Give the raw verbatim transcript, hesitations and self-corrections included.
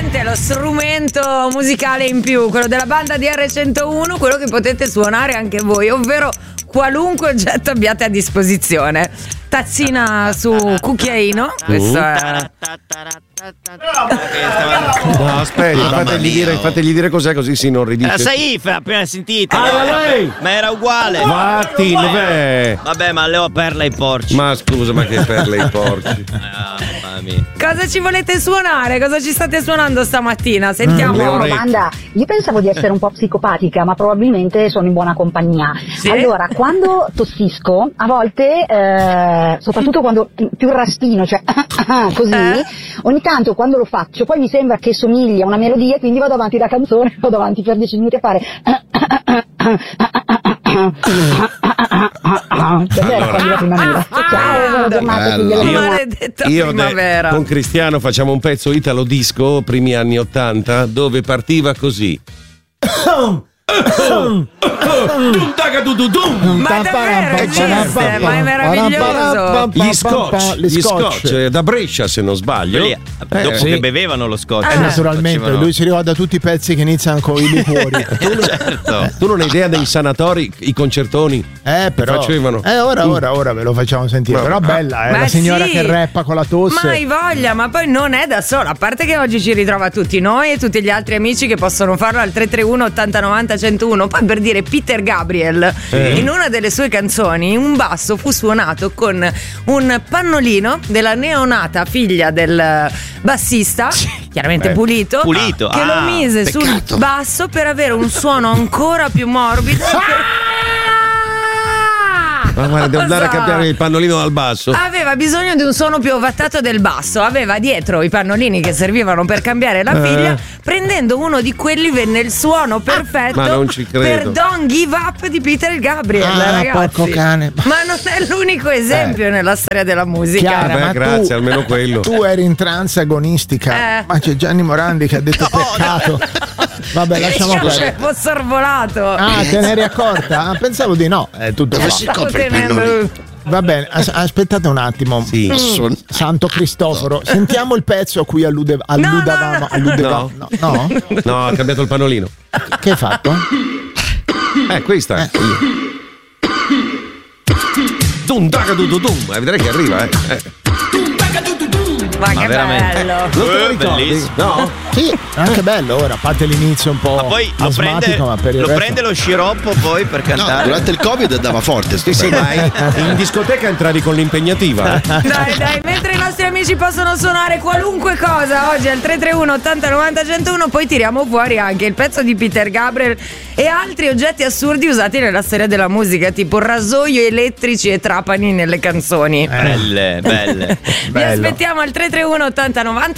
ovviamente lo strumento musicale in più, quello della banda D R centouno, quello che potete suonare anche voi, ovvero qualunque oggetto abbiate a disposizione. Tazzina su cucchiaino, questo è. No, aspetta, fategli dire, fategli dire cos'è, così si inorridisce. La Saif appena sentita. Ah, lei! Ma era uguale. Vatti, dov'è? Vabbè, ma Leo perla i porci. Ma scusa, ma che perle i porci. Ah, mamma mia. Cosa ci volete suonare? Cosa ci state suonando stamattina? Sentiamo. Mm, Domanda, io pensavo di essere un po' psicopatica, ma probabilmente sono in buona compagnia. Sì? Allora, quando tossisco, a volte, eh, soprattutto quando più raspino, cioè così, Eh? ogni tanto quando lo faccio, poi mi sembra che somiglia a una melodia, quindi vado avanti la canzone, vado avanti per dieci minuti a fare. Allora. Quando la primavera. Ciao, buona giornata, figlia della mia. Maledetta Io primavera. de- con Cristiano facciamo un pezzo italo disco, primi anni ottanta, dove partiva così. Ma davvero esiste, ma è meraviglioso. Gli scotch, Le gli scotch. scotch, eh, da Brescia se non sbaglio. Quelli, dopo sì. che bevevano lo scotch. Ah. Eh, naturalmente, Facevano- lui si ricorda tutti i pezzi che iniziano con i liquori. Certo. Tu non hai idea dei sanatori, i concertoni Eh, però. facevano? Eh, ora, ora, ora ve lo facciamo sentire. Ma- Però bella, eh, Ma la signora sì. che rappa con la tosse. Ma hai voglia, ma poi non è da sola. A parte che oggi ci ritrova tutti noi e tutti gli altri amici che possono farlo al tre tre uno ottanta novanta centouno. Poi per dire Peter Gabriel, in una delle sue canzoni, un basso fu suonato con un pannolino della neonata figlia del bassista, chiaramente Beh, pulito, pulito, che ah, lo mise peccato. sul basso per avere un suono ancora più morbido. Ma guarda, devo andare a Cosa? cambiare il pannolino dal basso. Aveva bisogno di un suono più ovattato del basso, aveva dietro i pannolini che servivano per cambiare la figlia, prendendo uno di quelli venne il suono perfetto Ma non ci credo. per Don't Give Up di Peter Gabriel, Ah, ragazzi. porco cane. Ma non è l'unico esempio nella storia della musica. Chiara, Beh, ma grazie, tu, almeno quello. Tu eri in trance agonistica, Eh. ma c'è Gianni Morandi che ha detto peccato. Vabbè, lasciamo Io perdere. avevo sorvolato. Ah, te ne eri accorta? Ah, pensavo di no. È tutto qua. Stavo tenendo- Va bene, as- aspettate un attimo. Sì. Santo Cristoforo, sentiamo il pezzo a cui allude- alludavamo. no. alludevamo. No. No? No, ha cambiato il pannolino. Che hai fatto? Eh, questa è. Dum, daga, du, du, dum. Eh, vedrai che arriva, eh. eh. Ma Ma che veramente. bello. Non te lo Eh, ricordi? bellissimo. No? Sì, anche bello ora, a parte l'inizio un po' Ma poi lo prende, asmatico, ma per il lo resto- prende lo sciroppo poi per No, cantare. durante il Covid andava forte. sto Sì, sì, pezzo. ma in- in discoteca entravi con l'impegnativa. eh. Dai, dai, mentre i nostri amici possono suonare qualunque cosa oggi al tre tre uno ottanta novanta centouno, poi tiriamo fuori anche il pezzo di Peter Gabriel e altri oggetti assurdi usati nella storia della musica, tipo rasoio elettrici e trapani nelle canzoni. Belle, belle. Vi bello. aspettiamo al tre tre uno ottanta novanta